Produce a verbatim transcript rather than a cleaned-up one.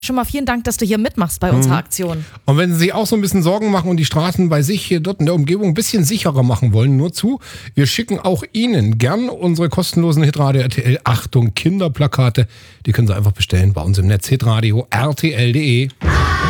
Schon mal vielen Dank, dass du hier mitmachst bei unserer Aktion. Und wenn Sie sich auch so ein bisschen Sorgen machen und die Straßen bei sich hier dort in der Umgebung ein bisschen sicherer machen wollen, nur zu, wir schicken auch Ihnen gern unsere kostenlosen Hitradio R T L Achtung Kinderplakate. Die können Sie einfach bestellen bei uns im Netz hitradio R T L punkt de.